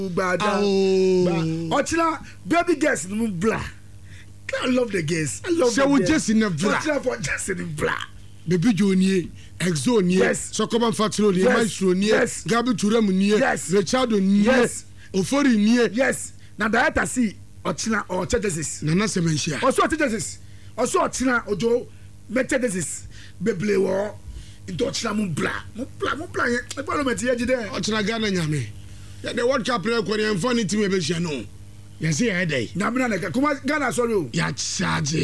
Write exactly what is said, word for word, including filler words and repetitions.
Bada. Ochina baby girls no bla. I love the girls. I love so the girls. So just in the bla. Ochina for just in the bla. Baby Jonie, Exo nie, yes. Sokoban Fatro nie, Maestro nie, yes. Gabi Turam nie, yes. Richardo nie, yes. Ofori nie. Yes. Na director see Ochina or Chedesis. Nana Semenshia. Also Chedesis. Also Ochina Ojo Metedesis. Beble wo into Ochina mun bla. Mun bla, mun bla. E parliament ye jide. Ochina Ghana nyame. Ya the World Cup play ko ni enfo ni team e be hia no. Ya say e dey. Na me na Kuma Ghana sorry o. Ya charge